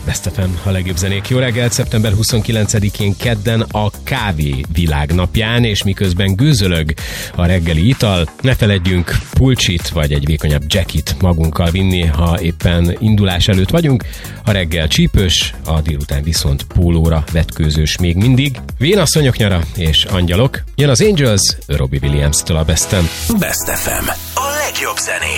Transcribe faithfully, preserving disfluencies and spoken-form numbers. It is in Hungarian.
Best ef em, a legjobb zenék. Jó reggelt, szeptember huszonkilencedikén kedden a kávé világnapján, és miközben gőzölög a reggeli ital, ne feledjünk pulcsit vagy egy vékonyabb jackit magunkkal vinni, ha éppen indulás előtt vagyunk. A reggel csípős, a délután viszont pólóra vetkőzős még mindig. Vénasszonyok nyara és angyalok. Jön az Angels, Robbie Williams-től a Besten. Best ef em, a legjobb zenék.